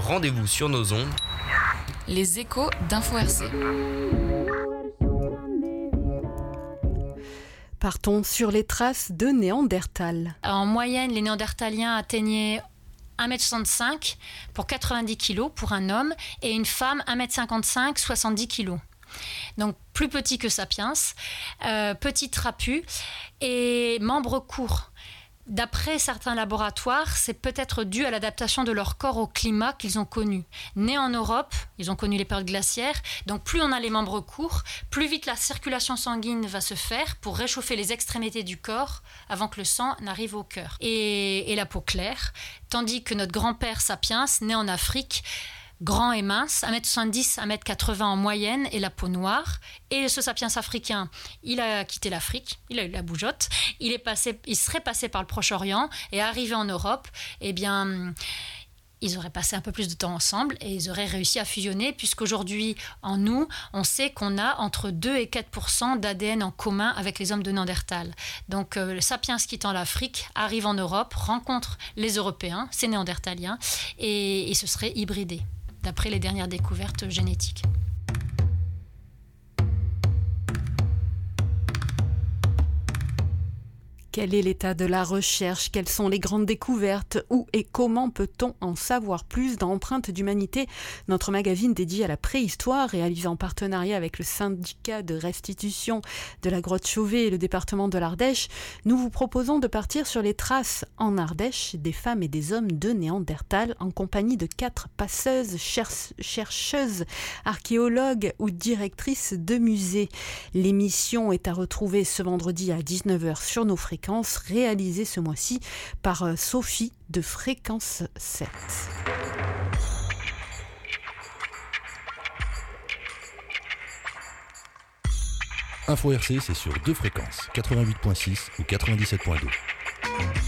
rendez-vous sur nos ondes. Les échos d'Info RC. Partons sur les traces de Néandertal. En moyenne, les Néandertaliens atteignaient 1m65 pour 90 kg pour un homme et une femme 1m55, 70 kg. Donc plus petit que Sapiens, petit trapu et membres courts. D'après certains laboratoires, c'est peut-être dû à l'adaptation de leur corps au climat qu'ils ont connu. Nés en Europe, ils ont connu les périodes glaciaires, donc plus on a les membres courts, plus vite la circulation sanguine va se faire pour réchauffer les extrémités du corps avant que le sang n'arrive au cœur. Et la peau claire, tandis que notre grand-père Sapiens, né en Afrique, grand et mince, 1m70, 1m80 en moyenne et la peau noire. Et ce sapiens africain, il a quitté l'Afrique, il a eu la bougeotte, il serait passé par le Proche-Orient et arrivé en Europe, eh bien, ils auraient passé un peu plus de temps ensemble et ils auraient réussi à fusionner puisqu'aujourd'hui, en nous, on sait qu'on a entre 2 et 4% d'ADN en commun avec les hommes de Néandertal. Donc, le sapiens quittant l'Afrique arrive en Europe, rencontre les Européens, ces Néandertaliens, et se serait hybridé, d'après les dernières découvertes génétiques. Quel est l'état de la recherche? Quelles sont les grandes découvertes? Où et comment peut-on en savoir plus dans Empreinte d'humanité, notre magazine dédié à la préhistoire, réalisé en partenariat avec le syndicat de restitution de la Grotte Chauvet et le département de l'Ardèche? Nous vous proposons de partir sur les traces en Ardèche des femmes et des hommes de Néandertal en compagnie de 4 passeuses, chercheuses, archéologues ou directrices de musées. L'émission est à retrouver ce vendredi à 19h sur nos fréquences, réalisée ce mois-ci par Sophie de Fréquence 7. Info RC, c'est sur 2 fréquences, 88.6 ou 97.2.